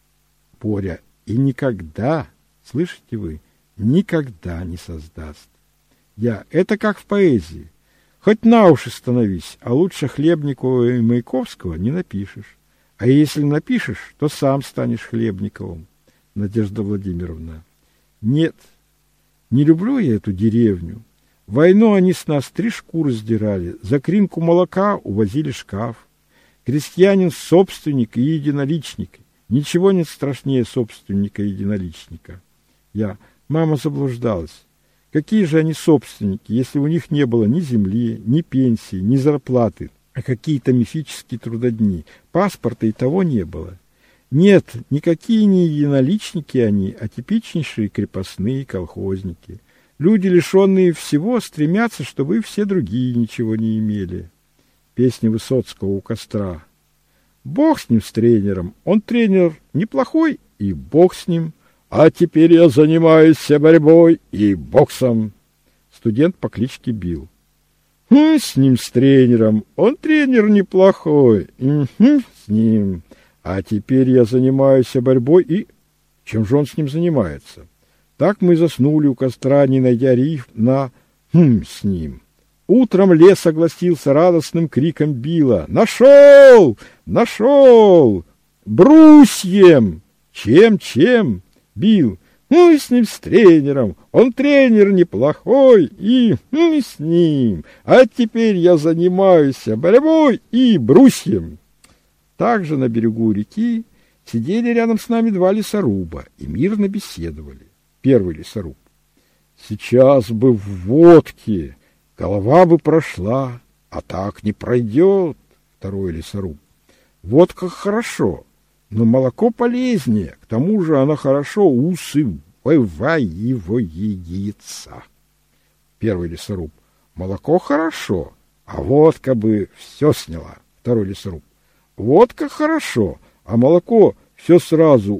Боря: и никогда, слышите вы, никогда не создаст. Я: это как в поэзии. Хоть на уши становись, а лучше Хлебникова и Маяковского не напишешь. А если напишешь, то сам станешь Хлебниковым. Надежда Владимировна: нет, не люблю я эту деревню. В войну они с нас три шкуры сдирали, за кринку молока увозили шкаф. Крестьянин — собственник и единоличник. Ничего нет страшнее собственника и единоличника. Я: мама заблуждалась. Какие же они собственники, если у них не было ни земли, ни пенсии, ни зарплаты, а какие-то мифические трудодни? Паспорта и того не было. Нет, никакие не единоличники они, а типичнейшие крепостные колхозники. Люди, лишенные всего, стремятся, чтобы и все другие ничего не имели. Песня Высоцкого у костра. Бог с ним, с тренером. Он тренер неплохой, и бог с ним. А теперь я занимаюсь борьбой и боксом. Студент по кличке Билл. Хм, с ним, с тренером. Он тренер неплохой. Хм, с ним. А теперь я занимаюсь борьбой и... Чем же он с ним занимается? Так мы заснули у костра, не найдя рифм на «хм» с ним. Утром лес огласился радостным криком Билла. «Нашел! Нашел! Брусьем!» «Чем, чем?» Билл. «Ну и с ним, с тренером. Он тренер неплохой, и ну и с ним. А теперь я занимаюсь борьбой и брусьем». Также на берегу реки сидели рядом с нами два лесоруба и мирно беседовали. Первый лесоруб. «Сейчас бы в водке, голова бы прошла, а так не пройдет». Второй лесоруб. «Водка хорошо, но молоко полезнее, к тому же она хорошо усваивается». Первый лесоруб. «Молоко хорошо, а водка бы все сняла». Второй лесоруб. «Водка хорошо, а молоко все сразу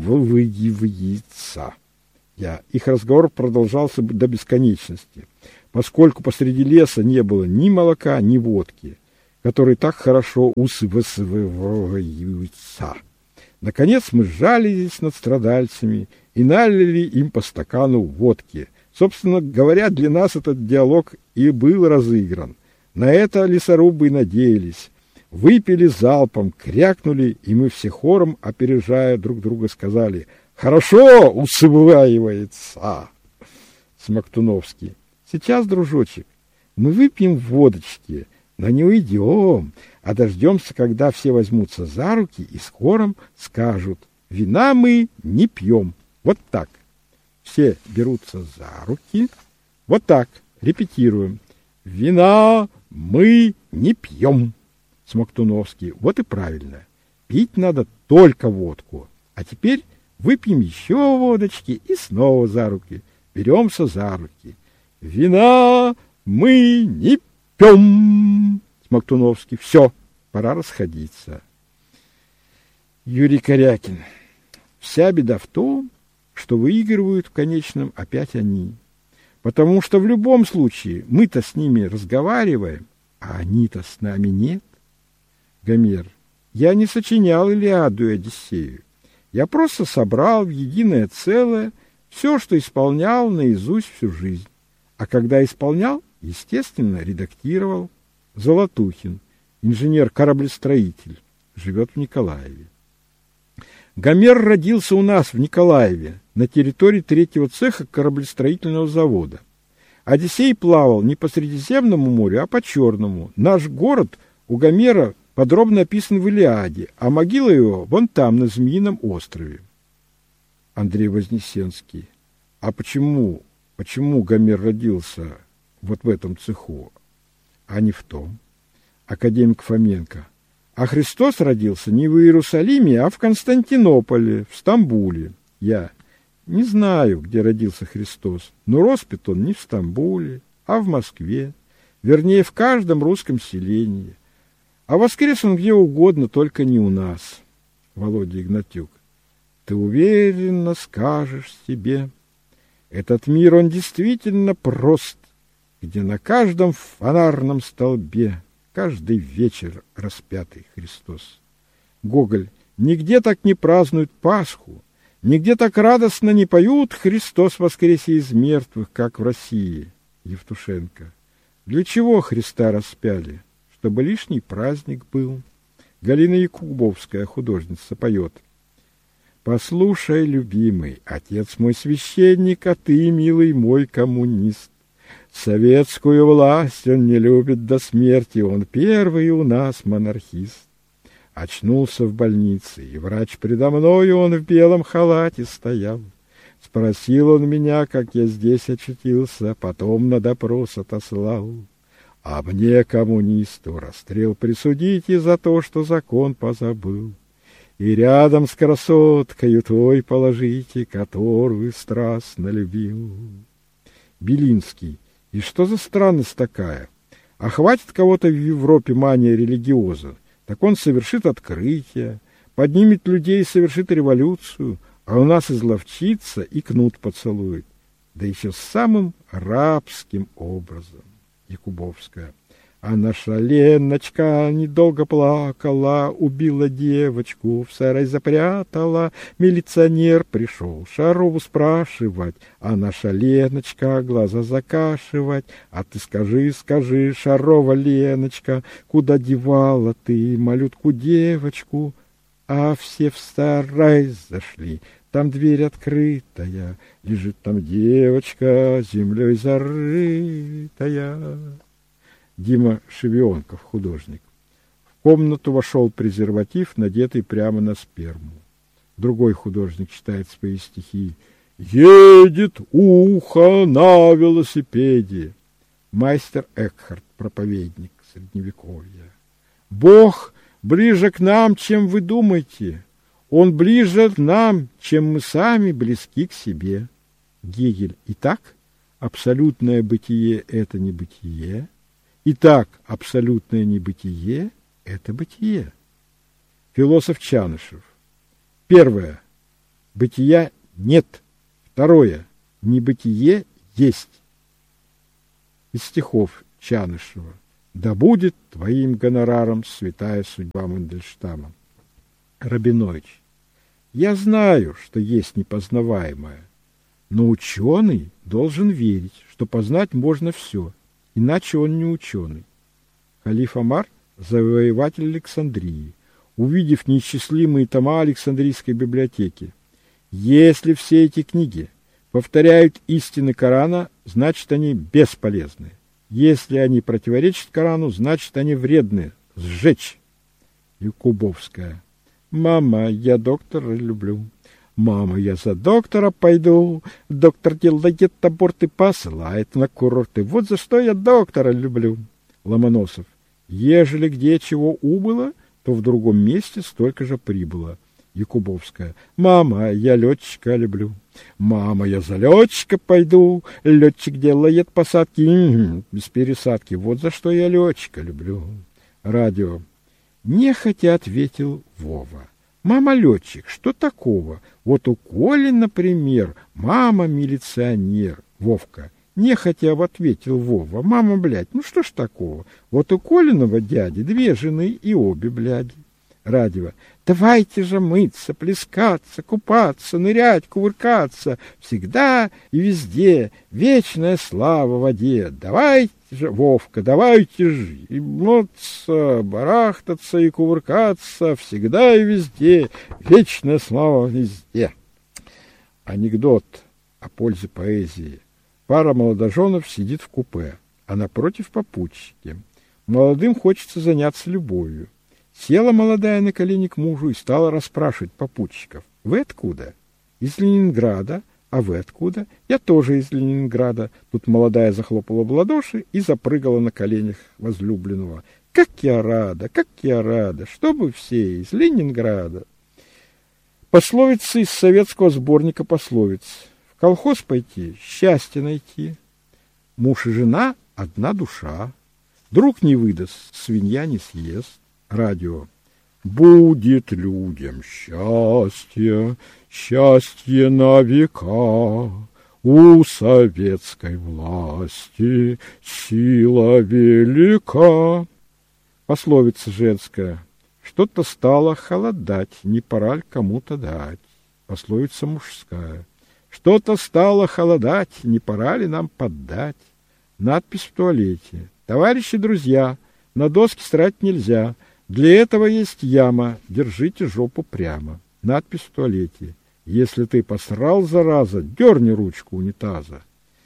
усваивается». Я. Их разговор продолжался до бесконечности. поскольку посреди леса не было ни молока, ни водки, которые так хорошо усваиваются. Наконец мы сжалились над страдальцами и налили им по стакану водки. Собственно говоря, для нас этот диалог и был разыгран. На это лесорубы и надеялись. Выпили залпом, крякнули, и мы все хором, опережая друг друга, сказали: «Хорошо усваивается!» Смоктуновский: «Сейчас, дружочек, мы выпьем водочки, но не уйдем, а дождемся, когда все возьмутся за руки и с хором скажут: вина мы не пьем». Вот так. Все берутся за руки. Вот так. Репетируем. Вина мы не пьем. Смоктуновский: вот и правильно. Пить надо только водку. А теперь выпьем еще водочки и снова за руки. Беремся за руки. Вина мы не пьем. Смоктуновский: все, пора расходиться. Юрий Корякин: вся беда в том, что выигрывают в конечном опять они. Потому что в любом случае мы-то с ними разговариваем, а они-то с нами нет. Гомер: я не сочинял Илиаду и Одиссею. Я просто собрал в единое целое все, что исполнял наизусть всю жизнь. А когда исполнял, естественно, редактировал. Золотухин, инженер-кораблестроитель, живет в Николаеве. Гомер родился у нас в Николаеве, на территории третьего цеха кораблестроительного завода. Одиссей плавал не по Средиземному морю, а по Черному. Наш город у Гомера подробно описан в Илиаде, а могила его вон там, на Змеином острове. Андрей Вознесенский: а почему, почему Гомер родился вот в этом цеху, а не в том? Академик Фоменко: а Христос родился не в Иерусалиме, а в Константинополе, в Стамбуле. Я: не знаю, где родился Христос, но роспят он не в Стамбуле, а в Москве, вернее, в каждом русском селении. А воскрес он где угодно, только не у нас. Володя Игнатюк: ты уверенно скажешь себе, этот мир, он действительно прост, где на каждом фонарном столбе каждый вечер распятый Христос. Гоголь: нигде так не празднуют Пасху, нигде так радостно не поют «Христос воскресе из мертвых», как в России. Евтушенко: для чего Христа распяли? Чтобы лишний праздник был. Галина Якубовская, художница, поет: послушай, любимый, отец мой священник, а ты, милый мой коммунист. Советскую власть он не любит до смерти, он первый у нас монархист. Очнулся в больнице, и врач предо мною, он в белом халате стоял. Спросил он меня, как я здесь очутился, потом на допрос отослал. А мне, коммунисту, расстрел присудите за то, что закон позабыл. И рядом с красоткою той положите, которую страстно любил. Белинский: и что за странность такая? А хватит кого-то в Европе мания религиоза, так он совершит открытие, поднимет людей и совершит революцию, а у нас изловчится и кнут поцелует, да еще самым рабским образом. Якубовская: а наша Леночка недолго плакала, убила девочку, в сарай запрятала. Милиционер пришел Шарову спрашивать, а наша Леночка глаза закашивать. А ты скажи, скажи, Шарова Леночка, куда девала ты малютку девочку? А все в сарай зашли, там дверь открытая, лежит там девочка, землей зарытая. Дима Шевионков, художник: в комнату вошел презерватив, надетый прямо на сперму. Другой художник читает свои стихи: едет ухо на велосипеде. Мастер Экхарт, проповедник Средневековья: Бог ближе к нам, чем вы думаете. Он ближе к нам, чем мы сами близки к себе. Гегель: итак, абсолютное бытие — это не бытие. Итак, абсолютное небытие — это бытие. Философ Чанышев: первое. Бытия нет. Второе. Небытие есть. Из стихов Чанышева. Да будет твоим гонораром святая судьба Мандельштама. Рабинович. Я знаю, что есть непознаваемое, но ученый должен верить, что познать можно все, иначе он не ученый. Халиф Омар, завоеватель Александрии, увидев неисчислимые тома Александрийской библиотеки. Если все эти книги повторяют истины Корана, значит, они бесполезны. Если они противоречат Корану, значит, они вредны. Сжечь. Якубовская. Мама, я доктора люблю. Мама, я за доктора пойду. Доктор делает аборты, посылает на курорты. Вот за что я доктора люблю. Ломоносов. Ежели где чего убыло, то в другом месте столько же прибыло. Якубовская. Мама, я летчика люблю. Мама, я за летчика пойду. Летчик делает посадки без пересадки. Вот за что я летчика люблю. Радио. Нехотя ответил Вова. Мама летчик, что такого? Вот у Коли, например, мама милиционер. Вовка. Нехотя ответил Вова. Мама, блядь, ну что ж такого? Вот у Колиного дяди две жены и обе бляди. Радио. Давайте же мыться, плескаться, купаться, нырять, кувыркаться. Всегда и везде вечная слава воде. Давайте же, Вовка, давайте же и мыться, барахтаться и кувыркаться. Всегда и везде вечная слава везде. Анекдот о пользе поэзии. Пара молодоженов сидит в купе, а напротив попутчики. Молодым хочется заняться любовью. Села молодая на колени к мужу и стала расспрашивать попутчиков. «Вы откуда?» «Из Ленинграда». «А вы откуда?» «Я тоже из Ленинграда». Тут молодая захлопала в ладоши и запрыгала на коленях возлюбленного. «Как я рада, как я рада, чтобы все из Ленинграда». Пословицы из советского сборника пословиц. В колхоз пойти, счастье найти. Муж и жена — одна душа. Друг не выдаст, свинья не съест. Радио. Будет людям счастье, счастье на века. У советской власти сила велика. Пословица женская. Что-то стало холодать, не пора ли кому-то дать. Пословица мужская. Что-то стало холодать, не пора ли нам поддать. Надпись в туалете. Товарищи, друзья, на доски стирать нельзя. Для этого есть яма, держите жопу прямо. Надпись в туалете. Если ты посрал, зараза, дерни ручку унитаза.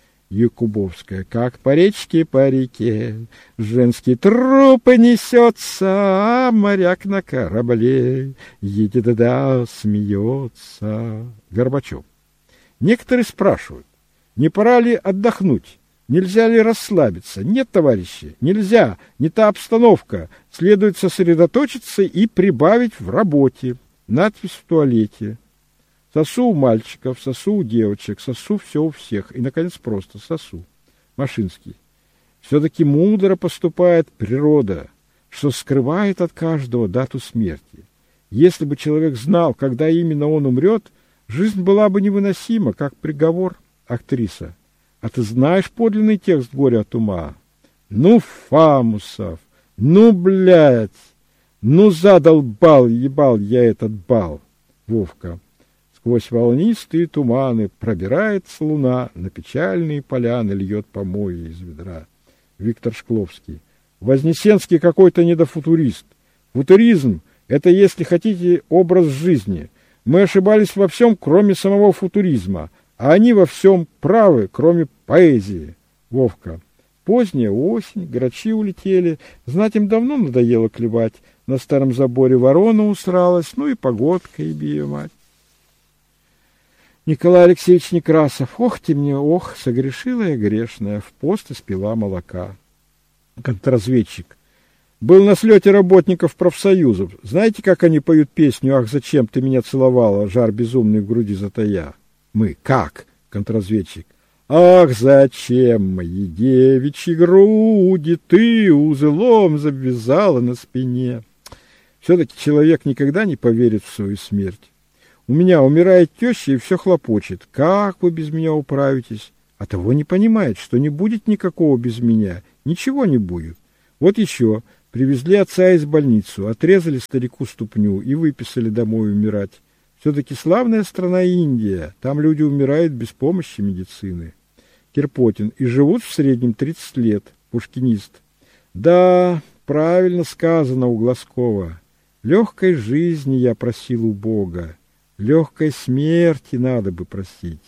Якубовская. Как по речке, по реке, женский труп несется, а моряк на корабле едет, да, смеется. Горбачев. Некоторые спрашивают, не пора ли отдохнуть? Нельзя ли расслабиться? Нет, товарищи, нельзя. Не та обстановка. Следует сосредоточиться и прибавить в работе. Надпись в туалете. Сосу у мальчиков, сосу у девочек, сосу все у всех. И, наконец, просто сосу. Машинский. Все-таки мудро поступает природа, что скрывает от каждого дату смерти. Если бы человек знал, когда именно он умрет, жизнь была бы невыносима, как приговор. Актриса. А ты знаешь подлинный текст «Горя от ума»? Ну, Фамусов, ну, блядь, ну, задолбал, ебал я этот бал. Вовка. Сквозь волнистые туманы пробирается луна, на печальные поляны льет помои из ведра. Виктор Шкловский. Вознесенский какой-то недофутурист. Футуризм — это, если хотите, образ жизни. Мы ошибались во всем, кроме самого футуризма. А они во всем правы, кроме поэзии. Вовка. Поздняя осень, грачи улетели, знать им давно надоело клевать. На старом заборе ворона усралась, ну и погодка, и бия мать. Николай Алексеевич Некрасов. Ох ты мне, ох, согрешила я грешная, в пост испила молока. Контрразведчик. Был на слете работников профсоюзов. Знаете, как они поют песню «Ах, зачем ты меня целовала, жар безумный в груди затая»? Мы. Как? Контрразведчик. Ах, зачем мои девичьи груди ты узлом завязала на спине? Все-таки человек никогда не поверит в свою смерть. У меня умирает теща и все хлопочет. Как вы без меня управитесь? а того не понимает, что не будет никакого без меня, ничего не будет. Вот еще, привезли отца из больницы, отрезали старику ступню и выписали домой умирать. Все-таки славная страна Индия, там люди умирают без помощи медицины. Кирпотин, и живут в среднем тридцать лет, пушкинист. Да, правильно сказано у Глазкова. Легкой жизни я просил у Бога, легкой смерти надо бы просить.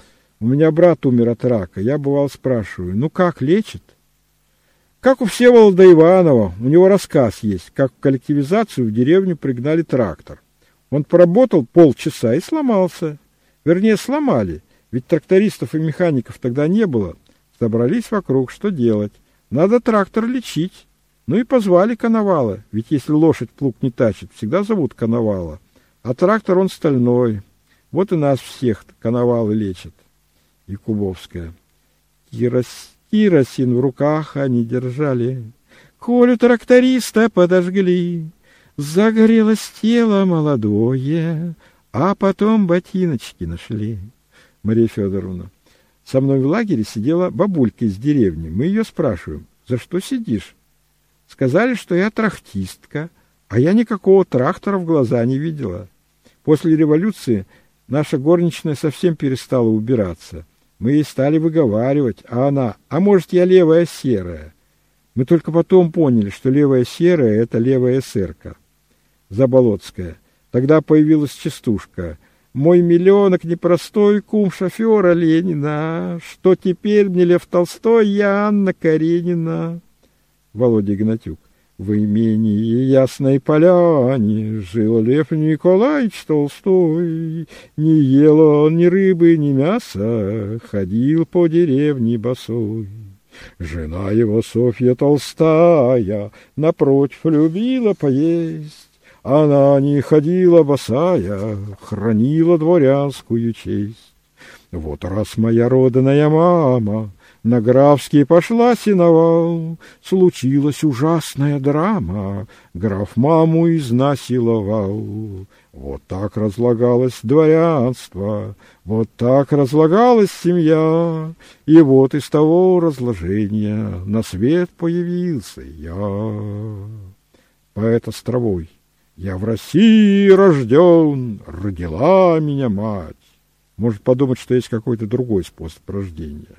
У меня брат умер от рака, я бывал спрашиваю, ну как лечит? Как у Всеволода Иванова, у него рассказ есть, как в коллективизацию в деревню пригнали трактор. Он поработал полчаса и сломался. Вернее, сломали, ведь трактористов и механиков тогда не было. Собрались вокруг, что делать? Надо трактор лечить. Ну и позвали коновала, ведь если лошадь плуг не тащит, всегда зовут коновала. А трактор он стальной. Вот и нас всех коновалы лечат. Якубовская. Керос... Керосин в руках они держали. Колю тракториста подожгли. Загорелось тело молодое, а потом ботиночки нашли. Мария Федоровна. Со мной в лагере сидела бабулька из деревни. Мы ее спрашиваем, за что сидишь? Сказали, что я трактистка, а я никакого трактора в глаза не видела. После революции наша горничная совсем перестала убираться. Мы ей стали выговаривать, а она, а может, я левая серая? Мы только потом поняли, что левая серая — это левая эсерка. Заболоцкая. Тогда появилась частушка. Мой миллионок непростой, кум шофера Ленина. Что теперь мне Лев Толстой, я Анна Каренина. Володя Игнатюк. В имении Ясной Поляне жил Лев Николаевич Толстой. Не ел он ни рыбы, ни мяса, ходил по деревне босой. Жена его, Софья Толстая, напротив любила поесть. Она не ходила босая, хранила дворянскую честь. Вот раз моя родная мама на графский пошла сеновал, случилась ужасная драма, граф маму изнасиловал. Вот так разлагалось дворянство, вот так разлагалась семья, и вот из того разложения на свет появился я. Поэт Островой. Я в России рожден, родила меня мать. Может подумать, что есть какой-то другой способ рождения.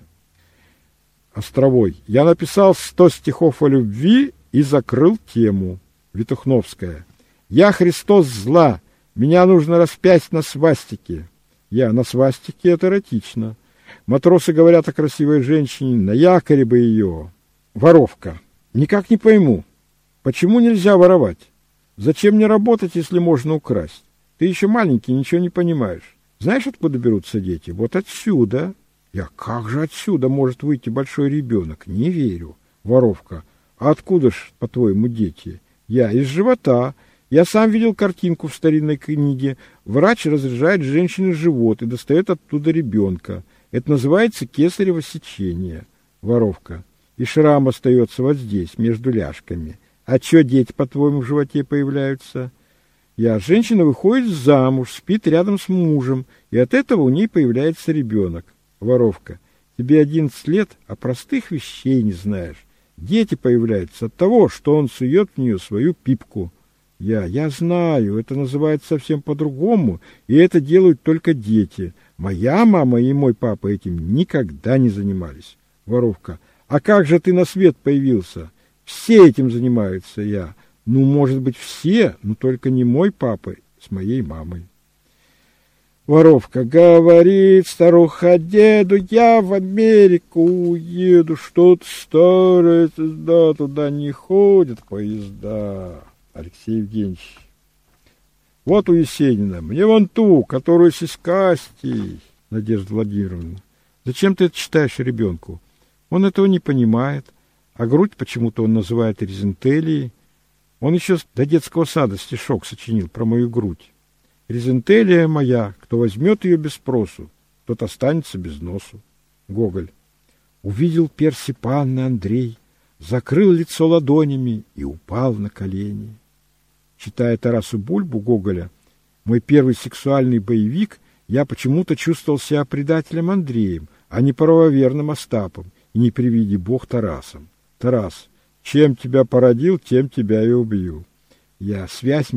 Островой. Я написал сто стихов о любви и закрыл тему. Витухновская. Я Христос зла, меня нужно распять на свастике. Я на свастике, это эротично. Матросы говорят о красивой женщине, на якоре бы ее. Воровка. Никак не пойму, почему нельзя воровать? Зачем мне работать, если можно украсть? Ты еще маленький, ничего не понимаешь. Знаешь, откуда берутся дети? Вот отсюда. Я, как же отсюда может выйти большой ребенок? Не верю. Воровка. А откуда ж, по-твоему, дети? Я из живота. Я сам видел картинку в старинной книге. Врач разрезает женщине живот и достает оттуда ребенка. Это называется кесарево сечение. Воровка. И шрам остается вот здесь, между ляжками. А что дети, по-твоему, в животе появляются? Я. Женщина выходит замуж, спит рядом с мужем, и от этого у ней появляется ребенок. Воровка. Тебе одиннадцать лет, а простых вещей не знаешь. Дети появляются от того, что он сует в нее свою пипку. Я. Я знаю, это называется совсем по-другому, и это делают только дети. Моя мама и мой папа этим никогда не занимались. Воровка. А как же ты на свет появился? Все этим занимаются. Я. Ну, может быть, все, но только не мой папа с моей мамой. Воровка. Говорит старуха деду, я в Америку уеду, что-то старое, да, туда не ходят поезда. Алексей Евгеньевич. Вот у Есенина. Мне вон ту, которую сиськастей. Надежда Владимировна. Зачем ты это читаешь ребенку? Он этого не понимает. А грудь почему-то он называет резентелией. Он еще до детского сада стишок сочинил про мою грудь. Резентелия моя, кто возьмет ее без спросу, тот останется без носу. Гоголь. Увидел перси панны Андрей, закрыл лицо ладонями и упал на колени. Читая Тарасу Бульбу Гоголя, мой первый сексуальный боевик, я почему-то чувствовал себя предателем Андреем, а не правоверным Остапом, и не приведи Бог Тарасом. Тарас, чем тебя породил, тем тебя и убью. Я связь